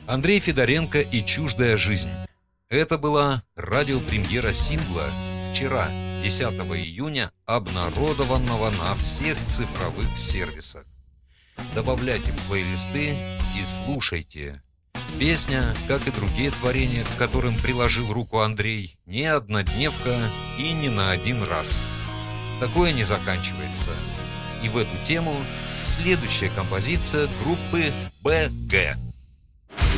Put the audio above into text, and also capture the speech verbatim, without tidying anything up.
Андрей Федоренко и «Чуждая жизнь». Это была радиопремьера сингла «Вчера», десятого июня, обнародованного на всех цифровых сервисах. Добавляйте в плейлисты и слушайте. Песня, как и другие творения, к которым приложил руку Андрей, не однодневка и не на один раз. Такое не заканчивается. И в эту тему следующая композиция группы бэ гэ.